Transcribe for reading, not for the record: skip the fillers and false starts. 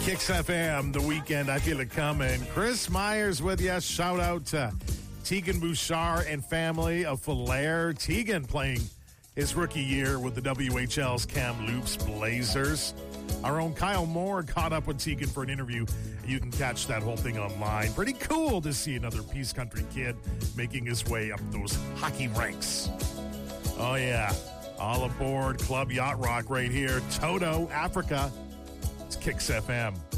Kicks FM, the weekend, I feel it coming. Chris Myers with you. Shout out to Tegan Bouchard and family of Falaire. Tegan playing his rookie year with the WHL's Kamloops Blazers. Our own Kyle Moore caught up with Tegan for an interview. You can catch that whole thing online. Pretty cool to see another Peace Country kid making his way up those hockey ranks. Oh, yeah. All aboard Club Yacht Rock right here. Toto, Africa. It's Kicks FM.